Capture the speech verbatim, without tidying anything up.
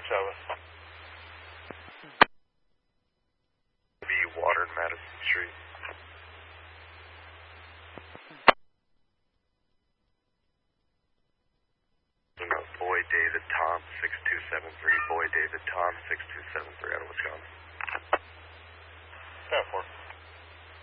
seven. Be Water in Madison Street. No, Boy David Tom six two seven three. Boy David Tom six two seven three out of Wisconsin. ten four.